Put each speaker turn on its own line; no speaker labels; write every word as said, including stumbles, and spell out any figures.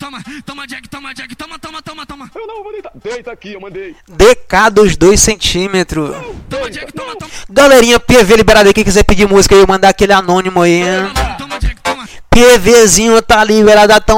toma, toma Jack, toma Jack, toma, toma, toma, toma.
Eu não vou deitar. Deita aqui, eu mandei.
D K dos dois centímetros.
Toma Jack, toma, toma.
Galerinha, P V liberado aí, quem quiser pedir música aí, mandar aquele anônimo aí.
Toma Jack, toma.
PVzinho tá liberado,